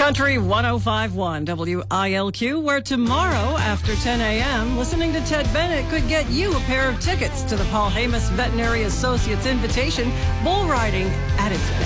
Country 105.1 WILQ, where tomorrow after 10 a.m., listening to Ted Bennett could get you a pair of tickets to the Paul Hamas Veterinary Associates Invitation Bull Riding at its